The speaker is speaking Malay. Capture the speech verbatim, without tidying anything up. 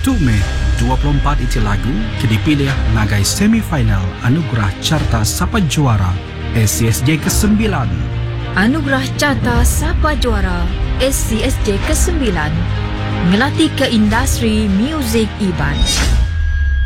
satu Mei dua puluh empat itu lagu dipilih nagai semifinal Anugerah Carta Sapa Juara S C S J kesembilan. Anugerah Carta Sapa Juara S C S J kesembilan ngelatih ke industri muzik Iban.